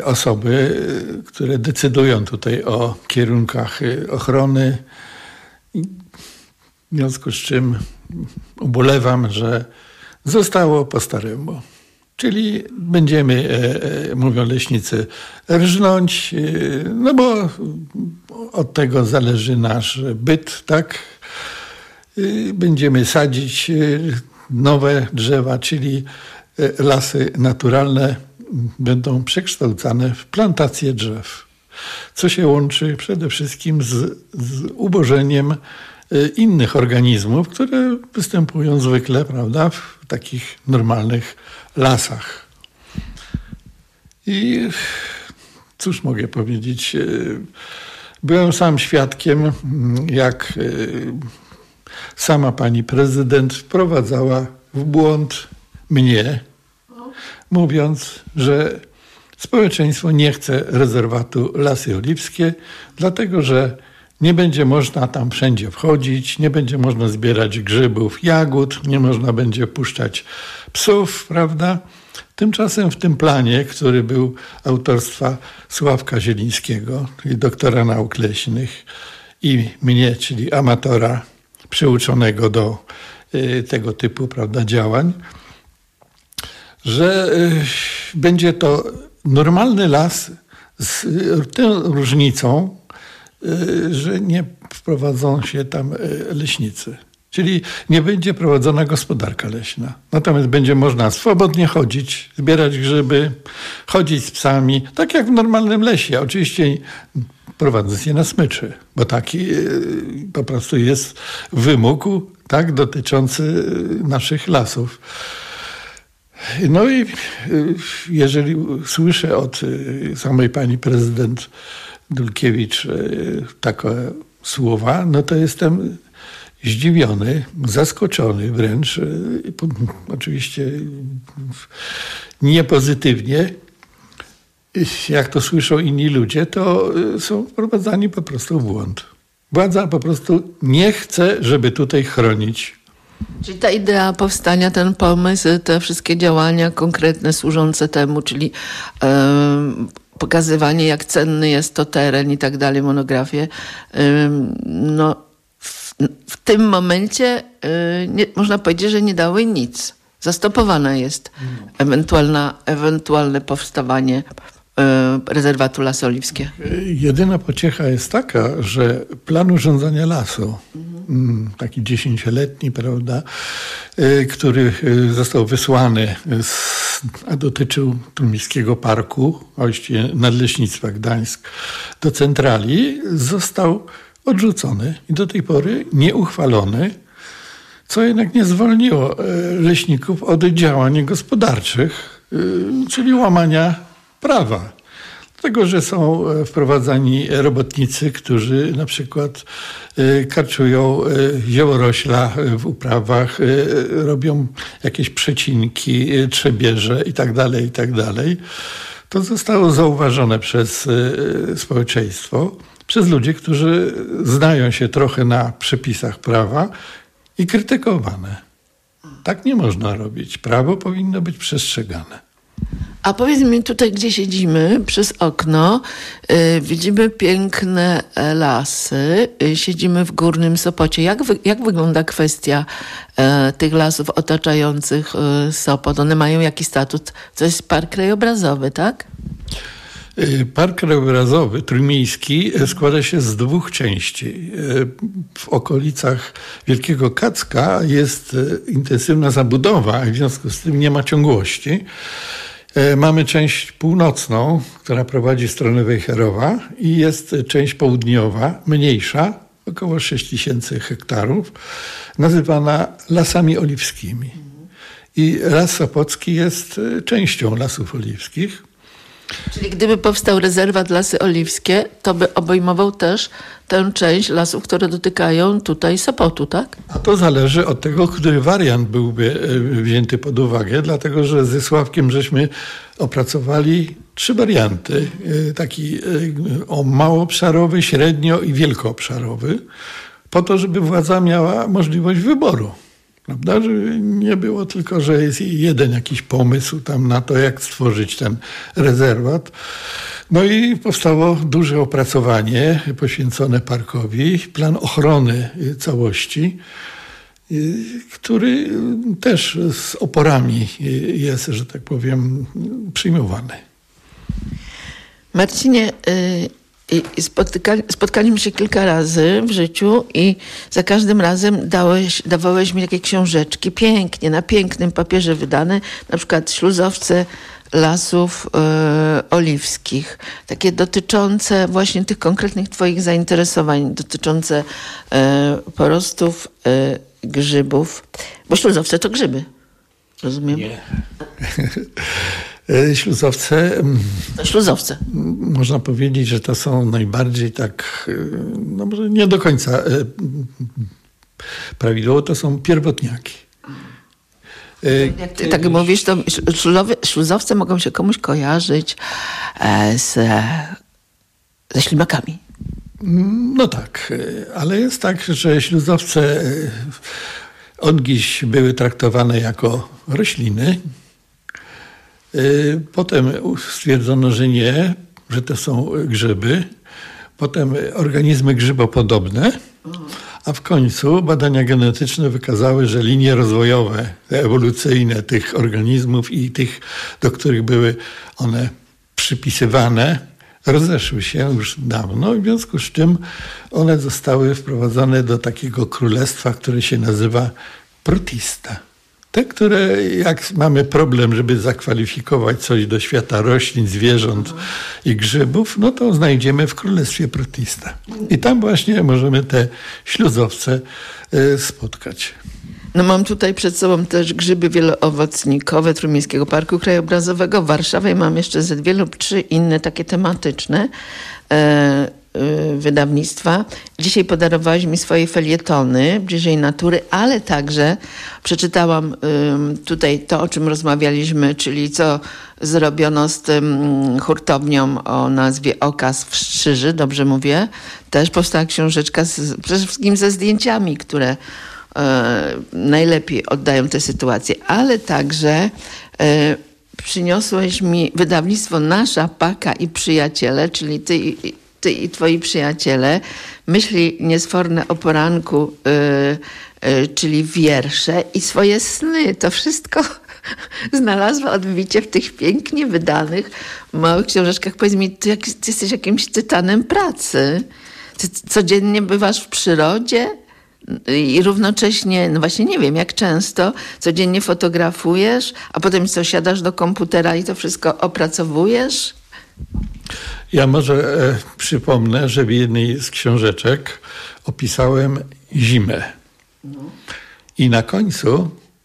osoby, które decydują tutaj o kierunkach ochrony. W związku z czym ubolewam, że zostało po staremu. Czyli będziemy, mówią leśnicy, rżnąć, no bo od tego zależy nasz byt, tak? Będziemy sadzić nowe drzewa, czyli lasy naturalne będą przekształcane w plantacje drzew, co się łączy przede wszystkim z ubożeniem innych organizmów, które występują zwykle, prawda, w takich normalnych lasach. I cóż mogę powiedzieć? Byłem sam świadkiem, jak sama pani prezydent wprowadzała w błąd mnie, mówiąc, że społeczeństwo nie chce rezerwatu Lasy Oliwskie, dlatego że nie będzie można tam wszędzie wchodzić, nie będzie można zbierać grzybów, jagód, nie można będzie puszczać psów, prawda? Tymczasem w tym planie, który był autorstwa Sławka Zielińskiego, czyli doktora nauk leśnych, i mnie, czyli amatora przyuczonego do tego typu, prawda, działań, że będzie to normalny las z tą różnicą, że nie wprowadzą się tam leśnicy. Czyli nie będzie prowadzona gospodarka leśna. Natomiast będzie można swobodnie chodzić, zbierać grzyby, chodzić z psami, tak jak w normalnym lesie. Oczywiście prowadząc je na smyczy, bo taki po prostu jest wymóg, tak, dotyczący naszych lasów. No i jeżeli słyszę od samej pani prezydent Dulkiewicz takie słowa, no to jestem zdziwiony, zaskoczony wręcz, oczywiście nie pozytywnie. Jak to słyszą inni ludzie, to są wprowadzani po prostu w błąd. Władza po prostu nie chce, żeby tutaj chronić. Czyli ta idea powstania, ten pomysł, te wszystkie działania konkretne służące temu, czyli pokazywanie, jak cenny jest to teren i tak dalej, monografie, no w tym momencie można powiedzieć, że nie dały nic. Zastopowane jest ewentualne powstawanie rezerwatu Lasy Oliwskie. Jedyna pociecha jest taka, że plan urządzenia lasu, taki 10-letni, prawda, który został wysłany, a dotyczył Trójmiejskiego Parku, właściwie Nadleśnictwa Gdańsk, do centrali, został odrzucony i do tej pory nieuchwalony, co jednak nie zwolniło leśników od działań gospodarczych, czyli łamania prawa. Dlatego, że są wprowadzani robotnicy, którzy na przykład karczują ziołorośla w uprawach, robią jakieś przecinki, trzebieże itd. To zostało zauważone przez społeczeństwo, przez ludzi, którzy znają się trochę na przepisach prawa i krytykowane. Tak nie można robić. Prawo powinno być przestrzegane. A powiedz mi, tutaj gdzie siedzimy, przez okno, widzimy piękne lasy, siedzimy w Górnym Sopocie. Jak wygląda kwestia tych lasów otaczających Sopot? One mają jakiś statut? To jest park krajobrazowy, tak? Park krajobrazowy trójmiejski składa się z dwóch części. W okolicach Wielkiego Kadzka jest intensywna zabudowa, w związku z tym nie ma ciągłości. Mamy część północną, która prowadzi w stronę Wejherowa, i jest część południowa, mniejsza, około 6000 hektarów, nazywana Lasami Oliwskimi. I Las Sopocki jest częścią Lasów Oliwskich. Czyli gdyby powstał rezerwat Lasy Oliwskie, to by obejmował też tę część lasów, które dotykają tutaj Sopotu, tak? A to zależy od tego, który wariant byłby wzięty pod uwagę, dlatego że ze Sławkiem żeśmy opracowali 3 warianty. Taki małoobszarowy, średnio i wielkoobszarowy, po to, żeby władza miała możliwość wyboru. Prawda? Że nie było tylko, że jest jeden jakiś pomysł tam na to, jak stworzyć ten rezerwat. No i powstało duże opracowanie poświęcone parkowi, plan ochrony całości, który też z oporami jest, że tak powiem, przyjmowany. Marcinie, spotkaliśmy się kilka razy w życiu i za każdym razem dawałeś mi takie książeczki, pięknie, na pięknym papierze wydane, na przykład Śluzowce Lasów Oliwskich, takie dotyczące właśnie tych konkretnych twoich zainteresowań, dotyczące porostów grzybów, bo śluzowce to grzyby, rozumiem? Nie. Śluzowce. To śluzowce. Można powiedzieć, że to są najbardziej tak, no może nie do końca prawidłowo, to są pierwotniaki. Jak ty tak mówisz, to śluzowce mogą się komuś kojarzyć ze ślimakami. No tak, ale jest tak, że śluzowce od dziś były traktowane jako rośliny. Potem stwierdzono, że nie, że to są grzyby. Potem organizmy grzybopodobne. A w końcu badania genetyczne wykazały, że linie rozwojowe, ewolucyjne tych organizmów i tych, do których były one przypisywane, rozeszły się już dawno, w związku z czym one zostały wprowadzone do takiego królestwa, które się nazywa protista. Te, które jak mamy problem, żeby zakwalifikować coś do świata roślin, zwierząt i grzybów, no to znajdziemy w Królestwie Protista. I tam właśnie możemy te śluzowce spotkać. No mam tutaj przed sobą też grzyby wieloowocnikowe Trójmiejskiego Parku Krajobrazowego w Warszawie. Mam jeszcze ze 2 lub 3 inne takie tematyczne wydawnictwa. Dzisiaj podarowałeś mi swoje felietony Bliżej natury, ale także przeczytałam tutaj to, o czym rozmawialiśmy, czyli co zrobiono z tym hurtownią o nazwie Okaz w Szczyży, dobrze mówię. Też powstała książeczka przede wszystkim ze zdjęciami, które najlepiej oddają tę sytuację, ale także przyniosłeś mi wydawnictwo Nasza Paka i Przyjaciele, czyli ty i twoi przyjaciele, myśli niesforne o poranku, czyli wiersze i swoje sny. To wszystko znalazła odbicie w tych pięknie wydanych małych książeczkach. Powiedz mi, ty jesteś jakimś tytanem pracy. Ty codziennie bywasz w przyrodzie i równocześnie, no właśnie nie wiem jak często, codziennie fotografujesz, a potem co, siadasz do komputera i to wszystko opracowujesz? Ja może przypomnę, że w jednej z książeczek opisałem zimę. I na końcu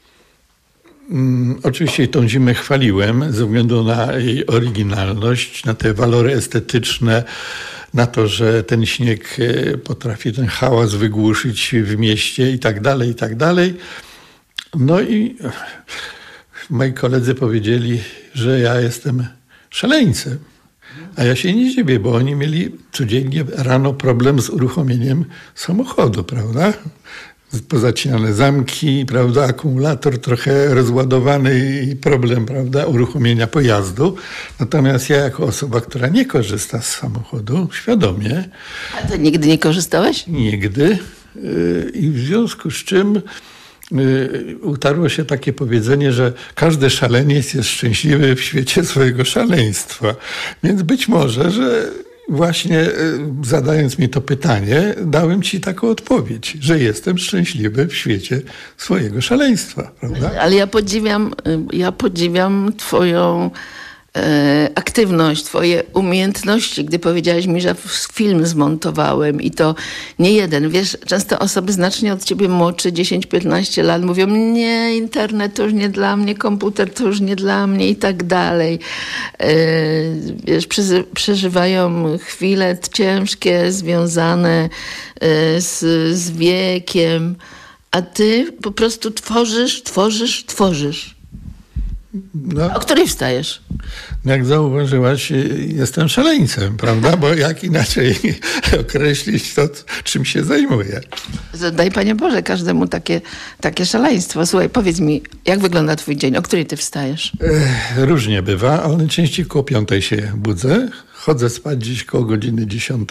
oczywiście tą zimę chwaliłem ze względu na jej oryginalność, na te walory estetyczne, na to, że ten śnieg potrafi ten hałas wygłuszyć w mieście i tak dalej, i tak dalej. No i moi koledzy powiedzieli, że ja jestem szaleńcem. A ja się nie dziwię, bo oni mieli codziennie rano problem z uruchomieniem samochodu, prawda? Pozacinane zamki, prawda? Akumulator trochę rozładowany i problem, prawda? Uruchomienia pojazdu. Natomiast ja jako osoba, która nie korzysta z samochodu, świadomie. A ty nigdy nie korzystałeś? Nigdy. I w związku z czym utarło się takie powiedzenie, że każdy szaleniec jest szczęśliwy w świecie swojego szaleństwa. Więc być może, że właśnie zadając mi to pytanie, dałem ci taką odpowiedź, że jestem szczęśliwy w świecie swojego szaleństwa, prawda? Ale ja podziwiam twoją aktywność, twoje umiejętności, gdy powiedziałeś mi, że film zmontowałem i to nie jeden. Wiesz, często osoby znacznie od ciebie młodsze, 10-15 lat mówią, nie, internet to już nie dla mnie, komputer to już nie dla mnie i tak dalej. Wiesz, przeżywają chwile ciężkie, związane z wiekiem, a ty po prostu tworzysz. No, O której wstajesz? jak zauważyłaś, jestem szaleńcem, prawda? Bo jak inaczej określić to, czym się zajmuję. Daj Panie Boże każdemu takie szaleństwo. Słuchaj, powiedz mi, jak wygląda twój dzień? O której ty wstajesz? Różnie bywa, ale najczęściej koło 5 się budzę. Chodzę spać gdzieś koło godziny 10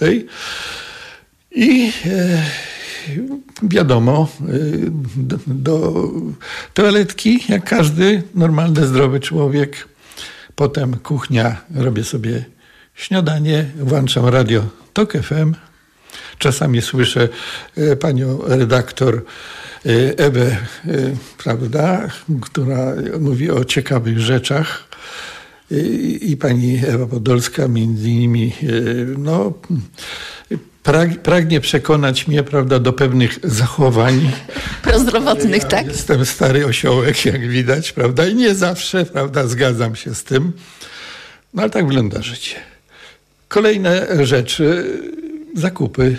i wiadomo, do toaletki, jak każdy normalny, zdrowy człowiek. Potem kuchnia, robię sobie śniadanie, włączam radio TOK FM. Czasami słyszę panią redaktor Ewę, prawda, która mówi o ciekawych rzeczach. I pani Ewa Podolska między innymi pragnie przekonać mnie, prawda, do pewnych zachowań. Prozdrowotnych, tak? Jestem stary osiołek, jak widać, prawda, i nie zawsze, prawda, zgadzam się z tym. No ale tak wygląda życie. Kolejne rzeczy, zakupy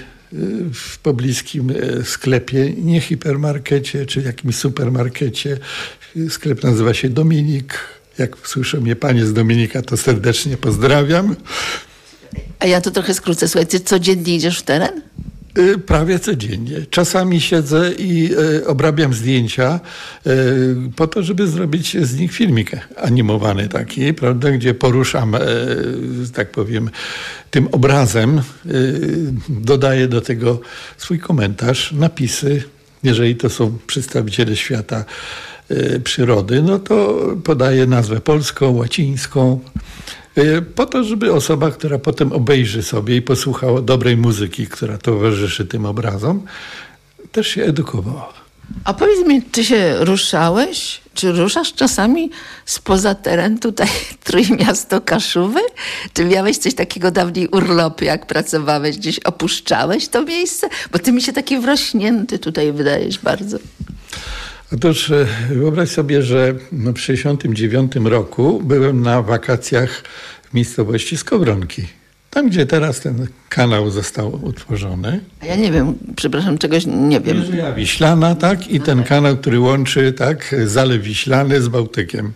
w pobliskim sklepie, nie hipermarkecie, czy jakimś supermarkecie. Sklep nazywa się Dominik. Jak słyszą mnie panie z Dominika, to serdecznie pozdrawiam. A ja to trochę skrócę. Słuchaj, ty codziennie idziesz w teren? Prawie codziennie. Czasami siedzę i obrabiam zdjęcia po to, żeby zrobić z nich filmik animowany taki, prawda, gdzie poruszam, tak powiem, tym obrazem, dodaję do tego swój komentarz, napisy. Jeżeli to są przedstawiciele świata przyrody, no to podaję nazwę polską, łacińską, po to, żeby osoba, która potem obejrzy sobie i posłuchała dobrej muzyki, która towarzyszy tym obrazom, też się edukowała. A powiedz mi, ty się ruszałeś? Czy ruszasz czasami spoza teren tutaj Trójmiasto Kaszuby? Czy miałeś coś takiego dawniej urlopy, jak pracowałeś, gdzieś opuszczałeś to miejsce? Bo ty mi się taki wrośnięty tutaj wydajesz bardzo. Otóż wyobraź sobie, że w 1969 roku byłem na wakacjach w miejscowości Skowronki. Tam, gdzie teraz ten kanał został utworzony. A ja nie wiem, przepraszam, czegoś nie wiem. Mierzeja Wiślana, tak? I ten kanał, który łączy, tak, Zalew Wiślany z Bałtykiem.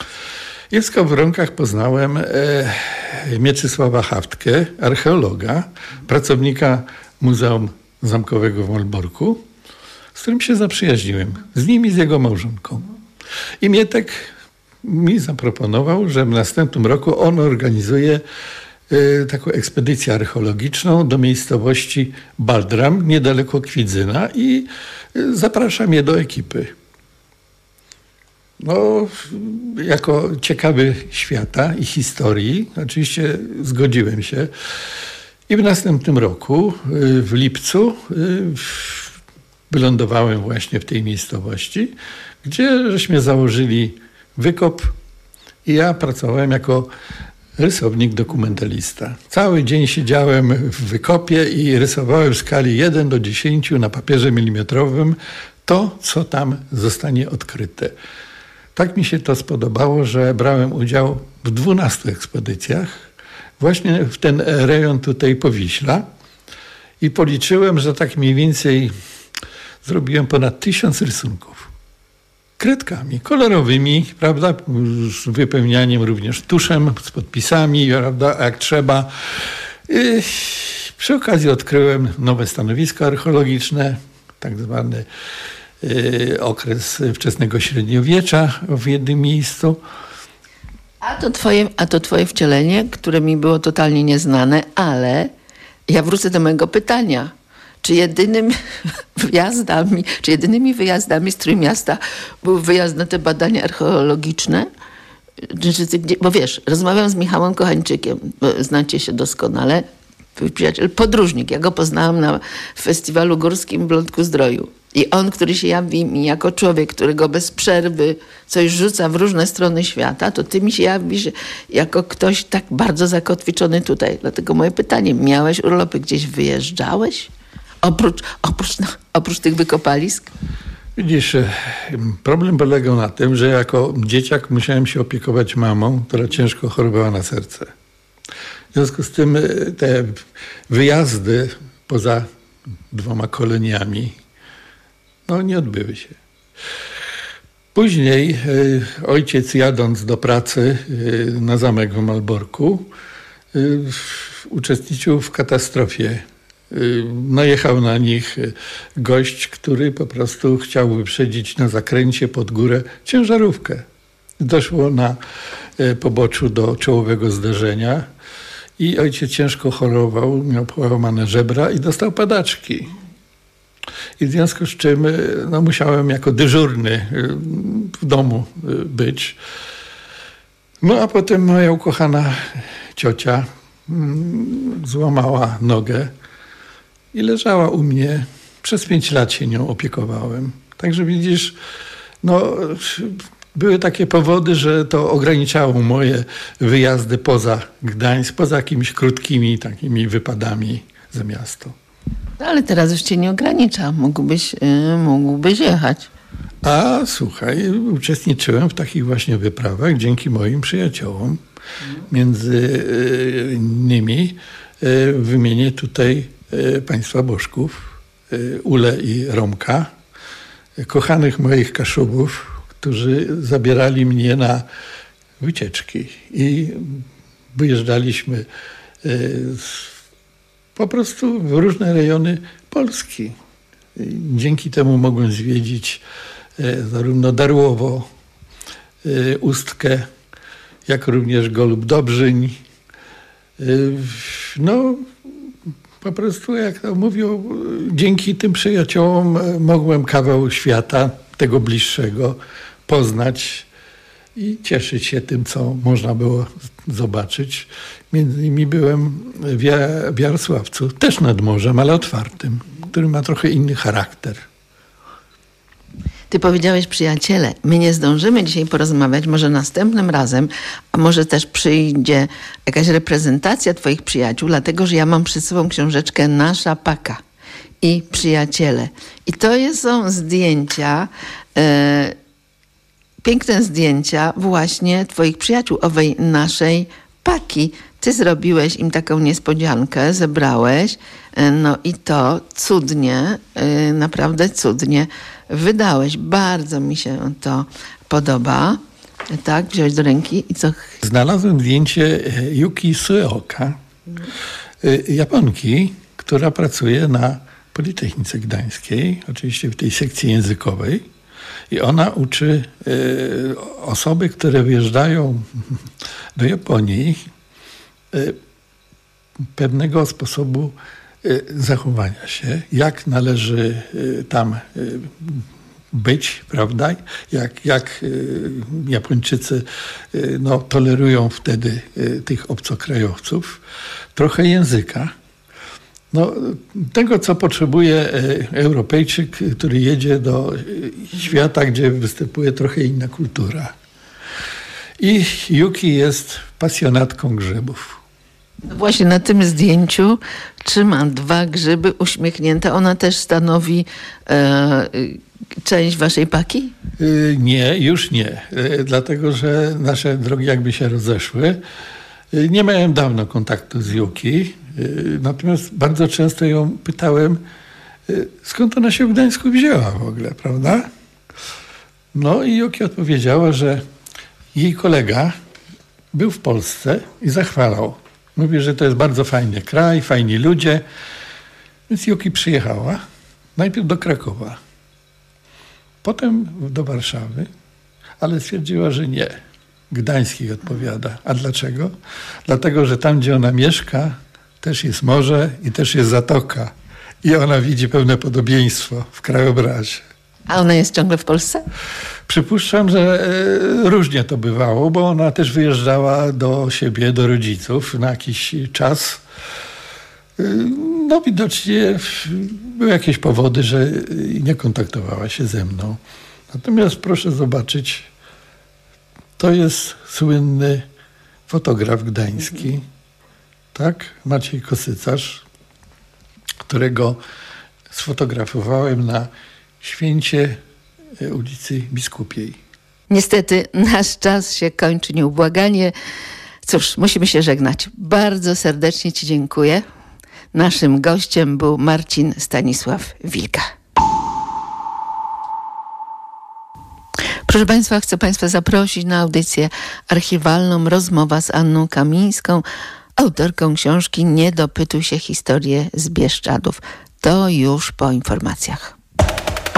I w Skowronkach poznałem Mieczysława Haftkę, archeologa, pracownika Muzeum Zamkowego w Malborku, z którym się zaprzyjaźniłem. Z nim i z jego małżonką. I Mietek mi zaproponował, że w następnym roku on organizuje taką ekspedycję archeologiczną do miejscowości Baldram, niedaleko Kwidzyna, i zaprasza mnie do ekipy. No, jako ciekawy świata i historii, oczywiście zgodziłem się. I w następnym roku, w lipcu, wylądowałem właśnie w tej miejscowości, gdzie żeśmy założyli wykop i ja pracowałem jako rysownik dokumentalista. Cały dzień siedziałem w wykopie i rysowałem w skali 1:10 na papierze milimetrowym to, co tam zostanie odkryte. Tak mi się to spodobało, że brałem udział w 12 ekspedycjach właśnie w ten rejon tutaj Powiśla i policzyłem, że tak mniej więcej zrobiłem ponad 1000 rysunków. Kredkami kolorowymi, prawda, z wypełnianiem również tuszem, z podpisami, prawda, jak trzeba. I przy okazji odkryłem nowe stanowisko archeologiczne, tak zwany okres wczesnego średniowiecza w jednym miejscu. A to twoje wcielenie, które mi było totalnie nieznane, ale ja wrócę do mojego pytania. Czy jedynymi wyjazdami z Trójmiasta był wyjazd na te badania archeologiczne? Bo wiesz, rozmawiam z Michałem Kochańczykiem, znacie się doskonale, przyjaciel, podróżnik. Ja go poznałam na festiwalu górskim w Lądku-Zdroju. I on, który się jawi mi jako człowiek, którego bez przerwy coś rzuca w różne strony świata, to ty mi się jawisz jako ktoś tak bardzo zakotwiczony tutaj. Dlatego moje pytanie, miałeś urlopy, gdzieś wyjeżdżałeś? Oprócz tych wykopalisk? Widzisz, problem polegał na tym, że jako dzieciak musiałem się opiekować mamą, która ciężko chorowała na serce. W związku z tym te wyjazdy poza 2 koloniami nie odbyły się. Później ojciec, jadąc do pracy na zamek w Malborku, uczestniczył w katastrofie. Najechał na nich gość, który po prostu chciał wyprzedzić na zakręcie pod górę ciężarówkę. Doszło na poboczu do czołowego zderzenia i ojciec ciężko chorował, miał połamane żebra i dostał padaczki. I w związku z czym musiałem jako dyżurny w domu być. No a potem moja ukochana ciocia złamała nogę i leżała u mnie. Przez 5 lat się nią opiekowałem. Także widzisz, były takie powody, że to ograniczało moje wyjazdy poza Gdańsk, poza jakimiś krótkimi takimi wypadami za miasto. No, ale teraz już cię nie ogranicza. Mógłbyś jechać. A słuchaj, uczestniczyłem w takich właśnie wyprawach dzięki moim przyjaciołom. Między innymi wymienię tutaj państwa Bożków, Ulę i Romka, kochanych moich Kaszubów, którzy zabierali mnie na wycieczki i wyjeżdżaliśmy po prostu w różne rejony Polski. Dzięki temu mogłem zwiedzić zarówno Darłowo, Ustkę, jak również Golub Dobrzyń. Po prostu, jak to mówią, dzięki tym przyjaciołom mogłem kawał świata, tego bliższego, poznać i cieszyć się tym, co można było zobaczyć. Między innymi byłem w Jarosławcu, też nad morzem, ale otwartym, który ma trochę inny charakter. Ty powiedziałeś przyjaciele. My nie zdążymy dzisiaj porozmawiać, może następnym razem, a może też przyjdzie jakaś reprezentacja twoich przyjaciół, dlatego że ja mam przy sobą książeczkę Nasza Paka i Przyjaciele. I to są zdjęcia, piękne zdjęcia właśnie twoich przyjaciół, owej naszej paki. Ty zrobiłeś im taką niespodziankę, zebrałeś, no i to cudnie, naprawdę cudnie wydałeś. Bardzo mi się to podoba. Tak, wziąłeś do ręki i co? Znalazłem zdjęcie Yuki Sueoka, Japonki, która pracuje na Politechnice Gdańskiej, oczywiście w tej sekcji językowej. I ona uczy osoby, które wyjeżdżają do Japonii, pewnego sposobu zachowania się, jak należy tam być, prawda? Jak Japończycy tolerują wtedy tych obcokrajowców, trochę języka. Tego, co potrzebuje Europejczyk, który jedzie do świata, gdzie występuje trochę inna kultura. I Yuki jest pasjonatką grzybów. No właśnie na tym zdjęciu trzyma 2 grzyby uśmiechnięte. Ona też stanowi część waszej paki? Nie, już nie. Dlatego, że nasze drogi jakby się rozeszły. Nie miałem dawno kontaktu z Yuki. Natomiast bardzo często ją pytałem, skąd ona się w Gdańsku wzięła w ogóle, prawda? No i Yuki odpowiedziała, że jej kolega był w Polsce i zachwalał. Mówi, że to jest bardzo fajny kraj, fajni ludzie. Więc Yuki przyjechała najpierw do Krakowa, potem do Warszawy, ale stwierdziła, że nie. Gdańsk jej odpowiada. A dlaczego? Dlatego, że tam, gdzie ona mieszka, też jest morze i też jest zatoka. I ona widzi pewne podobieństwo w krajobrazie. A ona jest ciągle w Polsce? Przypuszczam, że różnie to bywało, bo ona też wyjeżdżała do siebie, do rodziców na jakiś czas. No widocznie były jakieś powody, że nie kontaktowała się ze mną. Natomiast proszę zobaczyć, to jest słynny fotograf gdański, tak? Maciej Kosycarz, którego sfotografowałem na święcie ulicy Biskupiej. Niestety nasz czas się kończy nieubłaganie. Cóż, musimy się żegnać. Bardzo serdecznie ci dziękuję. Naszym gościem był Marcin Stanisław Wilka. Proszę Państwa, chcę Państwa zaprosić na audycję archiwalną Rozmowa z Anną Kamińską, autorką książki Nie dopytuj się, historie z Bieszczadów. To już po informacjach.